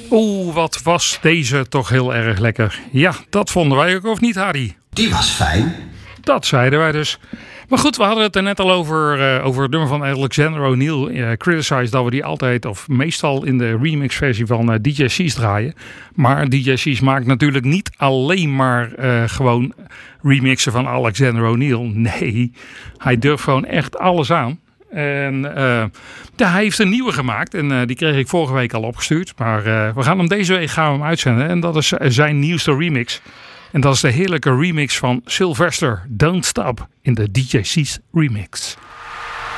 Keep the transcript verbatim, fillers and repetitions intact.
Oeh, wat was deze toch heel erg lekker. Ja, dat vonden wij ook, of niet, Harry? Die was fijn. Dat zeiden wij dus. Maar goed, we hadden het er net al over, uh, over het nummer van Alexander O'Neal. Uh, Criticize, dat we die altijd of meestal in de remixversie van uh, D J C's draaien. Maar D J C's maakt natuurlijk niet alleen maar uh, gewoon remixen van Alexander O'Neal. Nee, hij durft gewoon echt alles aan. En uh, ja, hij heeft een nieuwe gemaakt en uh, die kreeg ik vorige week al opgestuurd. Maar uh, we gaan hem deze week gaan we hem uitzenden en dat is zijn nieuwste remix. En dat is de heerlijke remix van Sylvester, Don't Stop, in de D J C's remix.